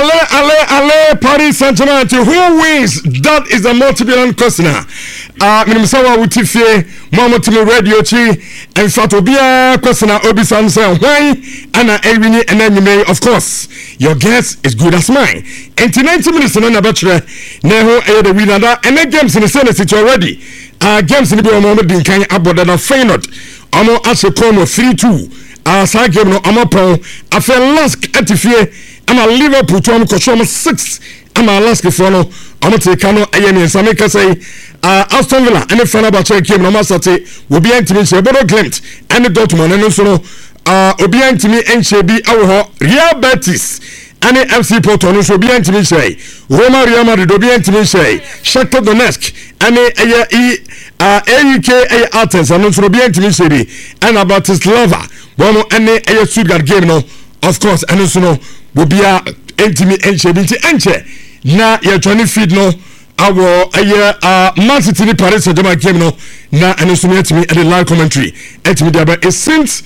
Ale, Paris Saint-Germain. Who wins? That is a multi-billion question. Minimsawa Wutifie, Mama Timo Radio Chi, and Fatobia question. Obisan say why? Anna Ewini and then you may, of course, your guess is good as mine. And to 90 minutes in a bachelor, Neho the winner, and then games in the Senate it's already. Games in the moment being kind of about that Feyenoord. Amo Ashe Como 3-2. Side game no Amapon. I feel last Etifie. I'm a Liverpool to Amco 6. I'm a last Kifono. I'm a Tekano Ayemi and Sameka say Aston Villa and the Fenerbahce game no Masate will be intimate. Bodo Glimt and the Dortmund and also Obi Antimi NCB Awo Real Betis and the FC Porto no so be intimate. Roma Real Madrid will be intimate. Shakhtar Donetsk and the AUK Athens and also be intimate and about Bratislava. Bomo and the Stuttgart game no of course and also no will be a intimate NCB na ya Johnny feed no awo Man City Paris Saint-Germain game no na enosume atimi at the live commentary atimi there but it seems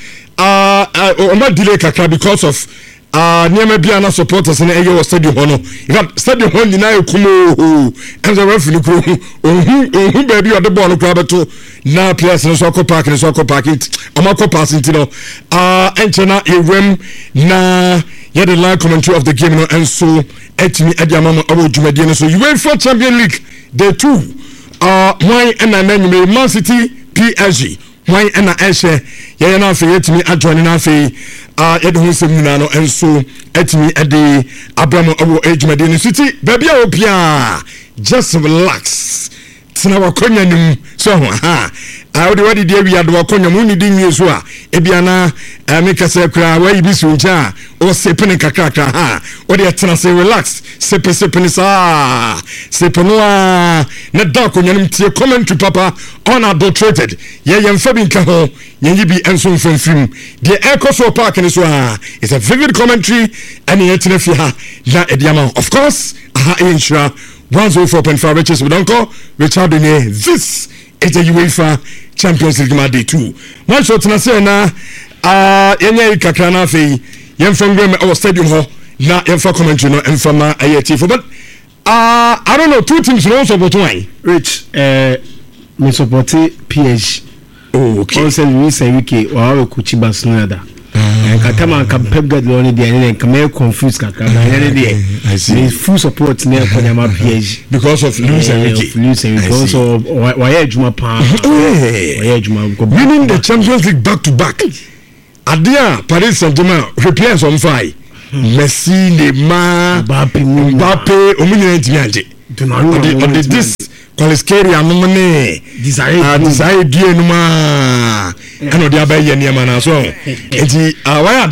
on that delay kakra because of niema bia na supporters na eyo stadium hono in fact stadium hon ni na ekumo and the referee kro ohun baby of the ball no beto na players no so park it amako pass into no enchena ewem na yeah, the live commentary of the game no, and so etimi adiamama abo dwumadi no so UEFA Champions League day 2 why and then Man City PSG why and Ashe yeah na fe etimi adjoin na fe yede ho semina no and so etimi ade abramo abo dwumadi no City baby a opia just relax tina wakonya nim so ha awde wadi dia wi ado wakonya mu ni di nwie so a ebiana make say kra wa ibi so nja o sepene kakaka ha wadi tina say relax sepene sa sepeno na da konya nim tie commentary papa unadulterated ye yemfa bi nka ho ye bi enso mfamfim the Echo so park ni so it's a vivid commentary and ye tina fi ha na ediama of course insha 104.5 riches with Uncle Richard Dene. This is the UEFA Champions League Day 2. One shot na say na yenye kakra na fe yemfam game our stadium ho na yemfa commentary no emfa ma ayeti for but I don't know two teams no support one. Rich me support PSG. Oh okay. Also Luis Enrique wa coach Barcelona da. Katama can Pep Guardiola on the end and confused kakra I see full support near Konyama PSG because of Luis Enrique also why Juma pa winning the Champions League back to back adia Paris Saint-Germain repairs on fire Messi Neymar Mbappe omunyana ntimianje on this Qualisqueria nomane desire die numa and the abaye niema na so enti why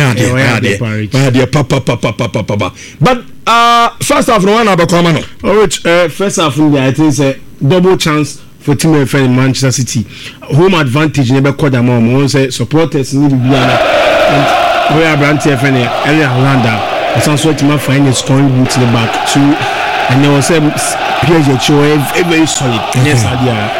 are there papa but first half no one abakoma no which first half I think say double chance for team in Manchester City home advantage never call them on say supporters need to be and we are brand TFN Erling Haaland was also to find a scoring route to the back to and there was a PSG show very solid yes idea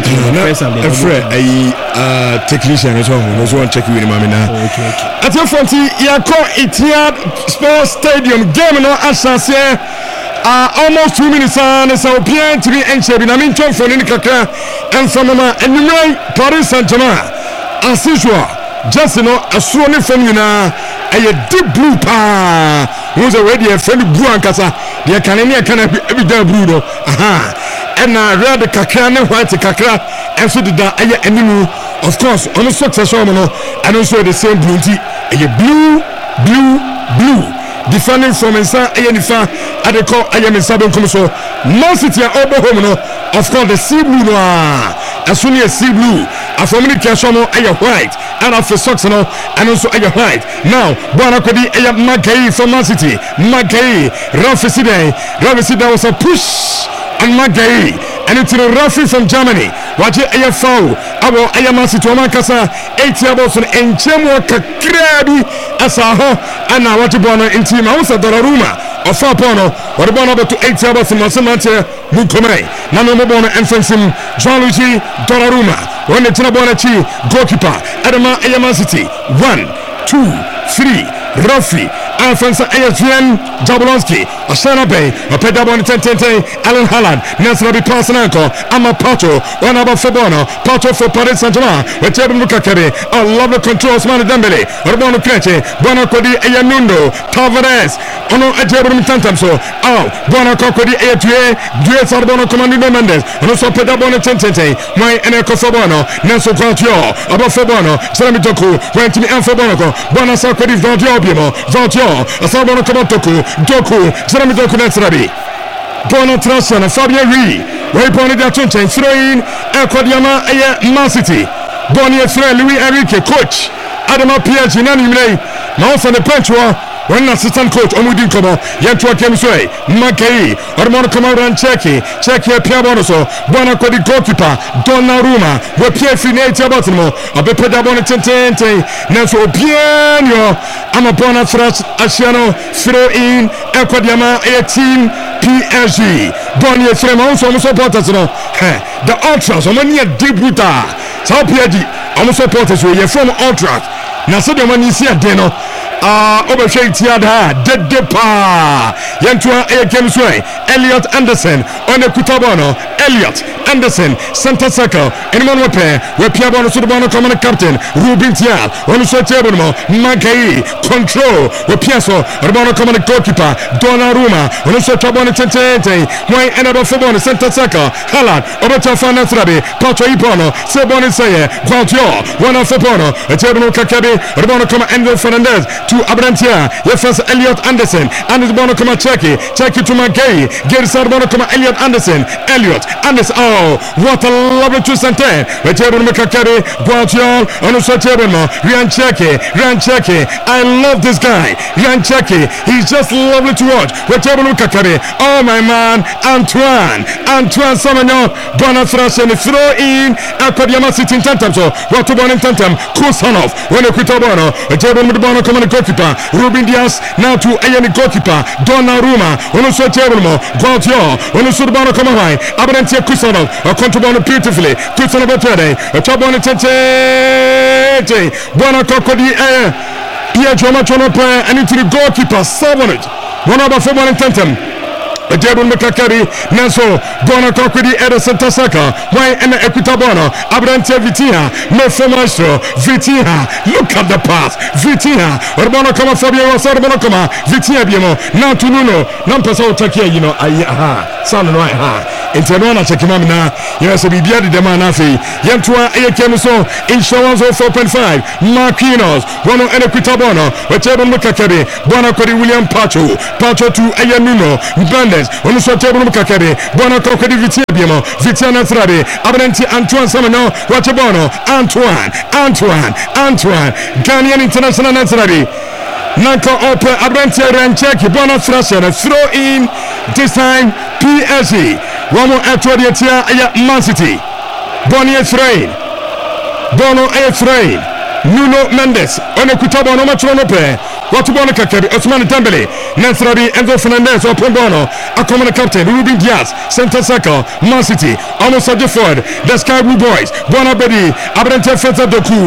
technician as well. No one check with him now. Okay. At your front, Yako Etihad Sports Stadium game no assance. Almost 2 minutes on so bien to be enchebe na min ton phone ni kakra and from and Paris Saint-Germain as usual just you know asuro ne fam nyina a deep blue pa who's already a friend blue ankasa they can any kind of blue no and red kakra ne white kakra and so did that enemy of course on the success no and also the same blue tea blue defending from inside Ayanifa at the call Ayamisa don't come so Man City are over home no of course the sea blue no as soon as sea blue a family casino aya white and after socks no and also aya white now Bwana Kodi aya Magai from Man City Magai Rafisida was a push and Magai and it's Rafi from Germany watch aya foul abo aya Man City Man Kasa 8 years on enchemo kakrabi asaho and now what Bwana in team house Donnarumma of Fapono what Bwana to 8 years in Masamante Mukomai Nano Mobona and Fensim Jean-Luigi Donnarumma when the Tinabonachi goalkeeper Adama Ayama City 1 2 3 Rafi Alfonso ASVN Jablonski Ashana Bay Pedabon Tente Alan Haaland Nesra be passing uncle Ama Pacho one about Fabono Pacho for Paris Saint-Germain with Jebin Mukakere a lovely control Osman Dembele Orbono Creche Bona Kodi Eyanundo Tavares Ono Jebin Tantamso Bona Kodi Etue Due Sarbono Commando Mendes Ono so Pedabon Tente my Eneko Fabono Nelson Quantio about Fabono Salami Toku went to me and Fabono Bona Sakodi Vantio Vantio Asabono Komotoku Doku Salami Doku Nesrabi Bona Trasana Fabien Rui Way Bonnie Datunchen throwing Aquadiama Man City Bonnie Fred Louis Enrique coach Adama Piaggi Nanimle Mouse on the Pentua when assistant coach Omudin Komo Yantua Kemsway Makei Ormono Komaran Cheki Piabonoso Bona Kodi goalkeeper Donnarumma we Pierre Finete Abatimo Abepeda Bona Tente Nelso Piano Ama Bona Thrash Asiano throw in Aquadiama 18 PSG Bonnie Fremont so supporters no the ultras on near debuta Sao PSG almost supporters we from ultras na so the money see deno Obashe Tiada Dedepa Yantua Kemsway Elliot Anderson on a Kutabono Elliot Anderson Santa Saka anyone repair where Piabono Sudabano common captain Rubin Tial on so table Magai control where Piasso Urbano common goalkeeper Donnarumma on so Tabone Tente why another Fabon Santa Saka Haaland Obata Fanasrabi Pacho Ipono Seboni Saye Quantio one of Fabono a table Kakabi Urbano come Endo Fernandez to Abrantia yes Elliot Anderson and his Bono come Cheki to Magai Gary Sarbono come Elliot Anderson what a lovely twist and turn with table Makakari Guantiol on the table Ryan Cheki I love this guy Ryan Cheki he's just lovely to watch with table Makakari oh my man Antoine Samano Bona Thrash and throw in Aquadiama City in Tantam so what to Bon in Tantam Kusanov when a Kutabono a table with Bono common goalkeeper Ruben Diaz now to Ayani goalkeeper Donnarumma on the table Guantiol on the Surbano come high Abrantia Kusanov a contribute beautifully Kusanov today a Tabon Tente Bona Kokodi Pietro Machono and into the goalkeeper Savonage one of our former Tantam Jebun Makakari Naso Bona Kokodi Edison Tasaka why and Equitabono Abrantia Vitinha Mefomastro Vitinha look at the pass Vitinha Urbano Kama Fabio Sarbono Kama Vitinha Biemo now to Nuno Nampaso Takia you know sound right Interona Chekimamina yes be beard the man afi Yantua Ekemso insurance 4.5 Marquinos Bono and Equitabono Jebun Makakari Bona Kodi William Pacho to Ayanuno Bandes on the table Makakari Bona Kokodi Vitia Vitia Nasrabi Abranti Antoine Samano Wachabono Antoine Ghanaian International Nasrabi Nanka Open Abranti Rancheki Bona Thrasher throw in this time PSG one more Etodia Man City Bonnie Bono Efrain Nuno Mendes on a Kutabono Matronope Watubono Kakabi Osman Dembele Nasrabi Enzo Fernandez or Pombono a common captain Ruben Diaz Santa Saka Man City almost at the Ford the Sky Blue Boys Bonabedi Abrante Feta Doku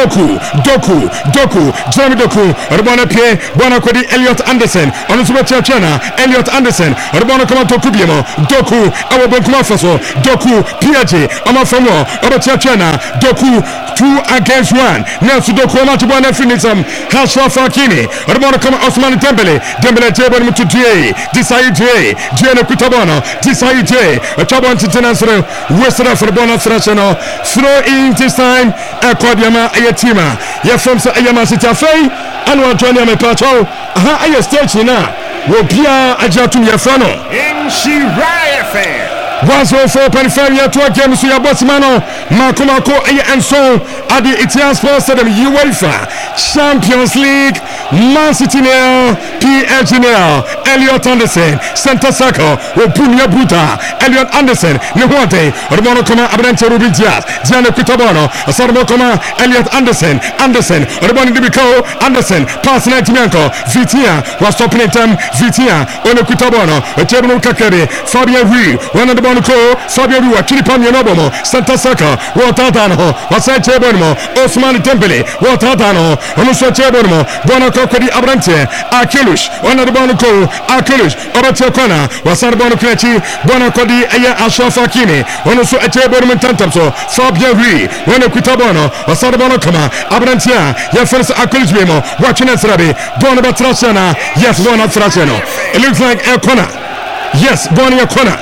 Jeremy Doku Urbana Pie Bona Kodi Elliot Anderson on the Super Chana Elliot Anderson Urbana Komato Kubiemo Doku our Bonkuma Faso Doku Piaggi Amafamo Obacha Chana Doku 2 against 1 Nelson Doku Matubana Finisam Hashraf Hakimi Urbana Koma Osman Dembele Jebon Mutuje Disaye Jene Kutabana Disaye a Chabon International Western for Bona Thrashano throw in this time Aquadiama Ayatima Yafamsa Ayama Sitafei and one Johnny Pacho aha stage na Wopia Ajatum Yafano in Shirai Fair 104.5 ya to games ya Botsmano Makumako and so at the Italian Sports Stadium UEFA Champions League Man City now engineer Elliot Anderson center circle Opunia Buta Elliot Anderson Nehwante Ormono Koma Abrante Ruby Diaz Diana Kutabono Asarmo Koma Elliot Anderson Ormono Dibiko Anderson pass 90 Mianko Vitia was stopping in time Vitia Ono Kutabono Ochebno Kakere Fabian Rui one of the Bonoco Fabian Rui Chilipam Yonobomo center circle Watatano Wasai Chebono Osman Tempele Watatano Onuso Chebono Bonoco Kodi Abrante Akilush one of the Bonoco Akilush Obatia Kona Wasan Bonocachi Bonacodi Aya Ashafa Kine Onuso Chebono Tantamso Fabian Rui one of Kutabono Wasan Bonocoma Abrantia Yafers Akilush Bemo watching us Rabi Bonabatrasana yes Bonatrasano it looks like a corner yes Bonia corner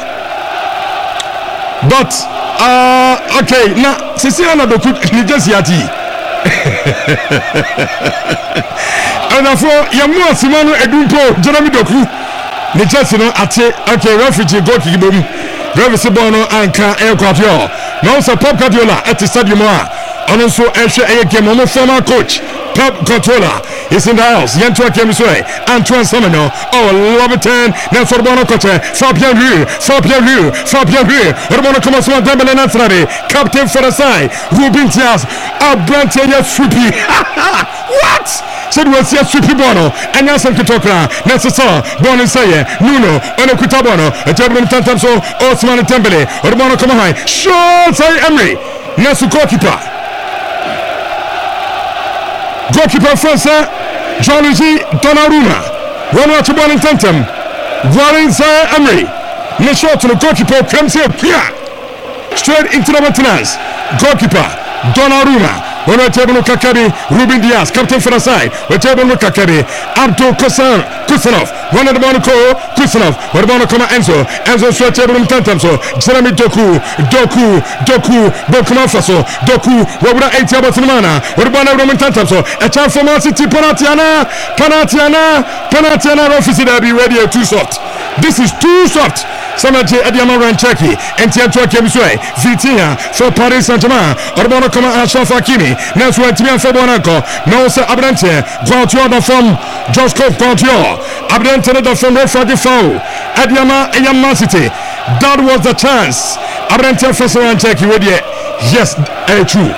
but okay now Cecilia Doku Nijasiati and therefore Yamu Simano Edumpo Jeremy Doku Nijasino Ate okay refugee goalkeeper boom Revis Bono Anka Air Quatio now also Pop Guardiola at the stadium and also a game on former coach Pep Guardiola is in the house. Yantua Kemiswe, Antoine Samano, Loberton, Nelson Bono Coche, Fabian Rue, Romano Comasua Dembele Natrari, captain for the side, Ruben Diaz, Abrante Sweepy. What? Said was here Sweepy Bono, and Nelson Kutokra, Necessar, Bono Saye, Nuno, Ono Kutabono, a Jabin Tantamso, Osman Dembele, Romano Comahai, Sean Say Emery, Nelson Goalkeeper. Goalkeeper França, Jean-Luigi Donnarumma. One watch ball in Tantam. Warren Zaire Emery. No shot to the goalkeeper. Comes here. Straight into the maintenance. Goalkeeper Donnarumma. One watch Kakabi. Ruben Diaz, captain for the side. One Kakabi. Abdul Kusanov. One of the Monaco. Kusanov. One of the Monaco Enzo. Enzo stretch in Tantam. So Jeremy Doku. Burkina Faso. Doku. Wabra 8 about Mana. What about Roman Tantam? So a chance for Man City. Panatiana. Officer that be ready too soft. This is too soft. Samaje Adiama Ranchaki. Entiantua Kemiswe. Vitinha for Paris Saint-Germain. Orbono Koma Ashraf Hakimi. Nelson Tian Fabonako. No Sir Abrante. Guantio from Josco Guantio. Abrante from Refragi Foul. Adiama Man City. That was the chance. Abrante for Ranchaki. Yes, true.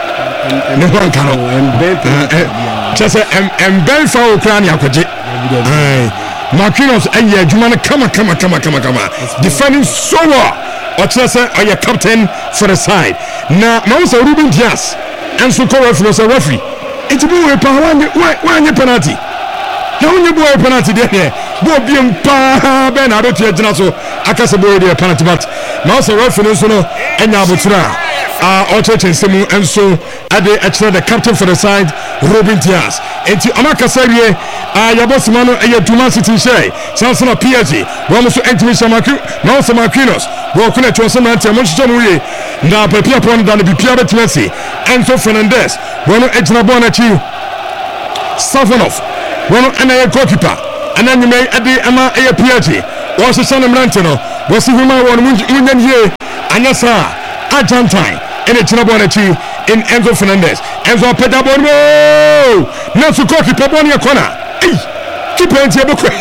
Just and Ben Foul Crania Koji. Marquinhos and Jumana come. Defending so well. Or just are your captain for the side. Now, Moussa Ruben Diaz and so called referee. It's a boy penalty. Now, you boy penalty there. Bobby and Bernardo Tiaginaso, Akasabo, penalty, but Moussa referee and Yabutra. Church and Semu and so at the captain for the side, Ruben Diaz. And to Amaka Serie, Yabosimano and Yatuma City Shay, Sansana PSG, Ramos to enter Samaku, Moussa Marquinhos, Walking at Johnson, Monchi, now prepare upon the Piabet Messi, Enzo Fernandez, Rono Edna Bonachi, Safanov, Rono and a goalkeeper, and then you may add the Emma PSG, was the son of Rantino, was the woman one year, and yes, Argentine. In a Chinabonachi in Enzo Fernandez. Enzo Pedabono! Nelson Koki Pabonia corner. Hey! Keep it here, Boko.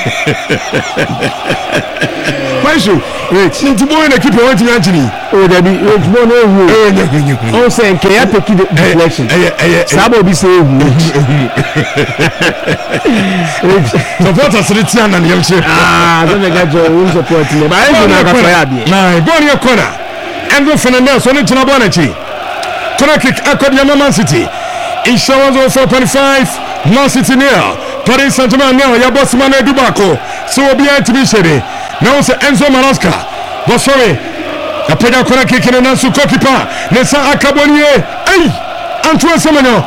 Why should you? To boy and keep it to Anthony. Oh, that be oh, saying, can I take the election? Sabo be saying, supporters, Ritian and Yamshi. Don't get your own support. I don't know. Bonia corner. Enzo Fernandez on into Nabonachi. Corner kick Akodiama Man City. In showers of 4.5. Man City near. Paris Saint-Germain now. Yabos Mane Dubako. So will be to be shady. Now it's Enzo Maraska. But sorry. A pega corner kick in the Nansu Kokipa. Nessa Akabonie. Hey! Antoine Semeno.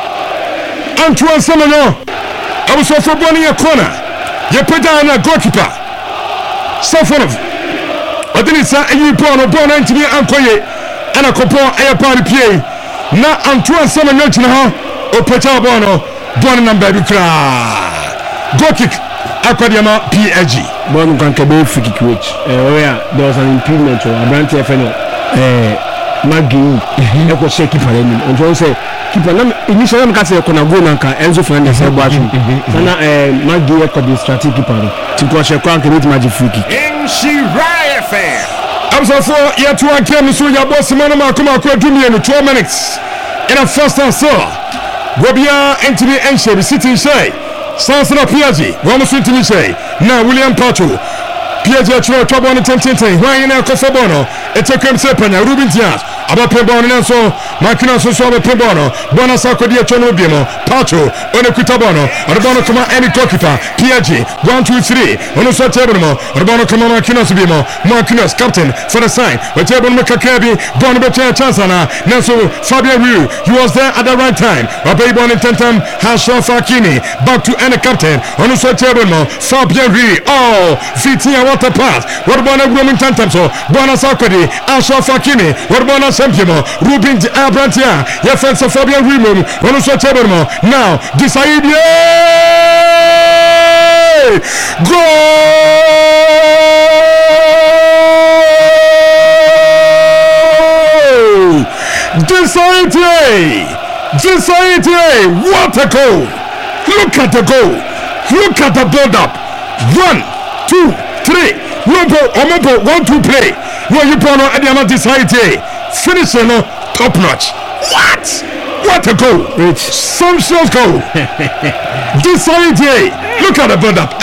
I was for Bonnie a corner. Yapeda and a goalkeeper. So full of. I didn't say any born Anthony Ankoye and a couple air party PA. Now Antoine Semeno or Pecha Bono, born number go kick Akodiama PSG. Bon can be free kick which there was an improvement or Abrante FNO. Maggi eko share keeper ni onjo say keeper na initially ka say kona go na ka Enzo Fernandez e gba sana Maggi eko the strategic keeper ti ko share kwan ke meet Maggi free kick Shiraya fan. Absafo yet one came so ya boss man ma kuma ko adumi no 12 minutes in a first and so Robia Anthony Enche City say Sansana Piazi one must to say now William Pacho Piazi actually trouble on the 10 why in a Kofobono it's a crime sepana Ruben Diaz about Pebono and so Makina so Pebono Bonasako dia Chono Bimo Pacho on a Kutabono Arbono come any goalkeeper Piazi 1 2 3 on a Satabano Arbono come Makina Bimo Marquinhos captain for the sign but Jabon Makakebi Bonabetia Chansana Nelson Fabian Rue he was there at the right time Rabebon in Tentam Hassan Fakini back to any captain on a Satabano Fabian Rue oh Vitia what a pass what about a Roman Tentam so Bonasakodi Hassan Fakini what about Sempimo, Ruben Abrantia, your friends of Fabian Remo, on so Chabermo. Now, decide go! Decide what a goal! Look at the goal! Look at the build up! 1, 2, 3. No, 1, 2 play. No, you put on Adiama decide. Finishing top notch. What a goal! Rich. Some shows goal. Decide. Look at the build up.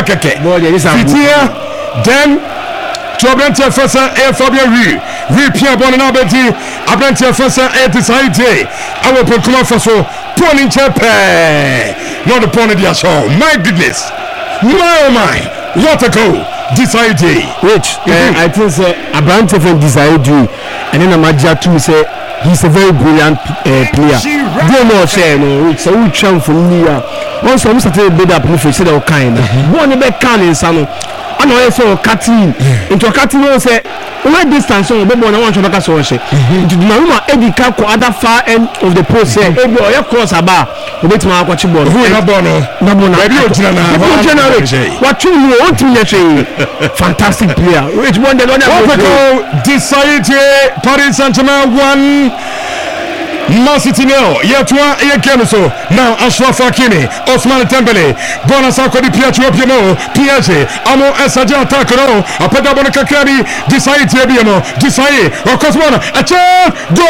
Then Abrantia Fessa Fabian Rue Pierre Bonabenti Abrantia Fessa Decide. I will put come for so Pony Chepe. Not the pony dia show. My goodness. My. What a goal. Decide. Rich, I think Abrantia Fessa Decide and then Amadia too say he's a very brilliant player. Don't know say no Rich, so we champ from Nia. Also we started build up for say that kind. Born be can in Sano. I know so cutting into a cutting say what distance on be born one chobaka so she. Into the room Eddie Kako other far end of the post say e boy cross aba obet ma akwachi ball. Who na ball no? Na ball na. What you want to say? Fantastic player. Rich one the one Decide Paris Saint-Germain 1 Man City now, Yatwa Yakemuso, now Ashraf Hakimi, Osman Dembele, Bonasako di Pietro Piemo, Piaget, Amo Esaja Takaro, Apedabona Kakari, Decide Biemo, Decide, Okosmana, a chance, goal!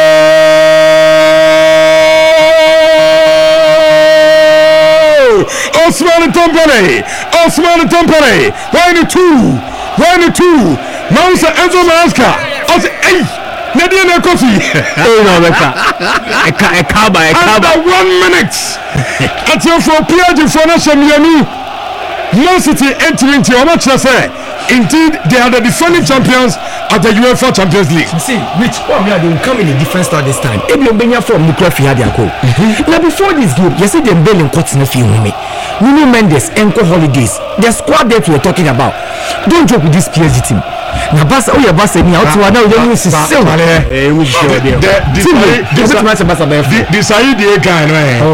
Osman Dembele, why the two? Mausa Enzo Maresca, Nadia Nakosi. Oh no, Ekaba. After 1 minute. Until for Piaget for Nashamiani. Man City entering to how much I say. Indeed, they are the defending champions at the UEFA Champions League. See, which one they will come in a different start this time. If you bring from the club, you had your goal. Now before this game, you see them belling cuts in a few with me. Nuno Mendes, Enco Holidays, the squad that we're talking about. Don't joke with this PSG team. Now, Basa, oh, yeah, Basa, me out to another one. This is so. Decide the guy,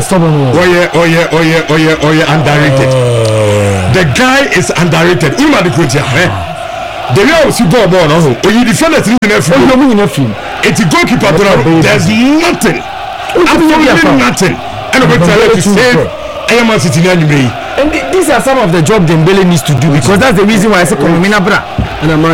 underrated. The guy is underrated. The real super ball, or you defend it in the film. It's a goalkeeper. There's nothing. Absolutely nothing. And I'm going to tell you to save. And these are some of the jobs Dembele needs to do because that's the reason why I say Kolomina Bra.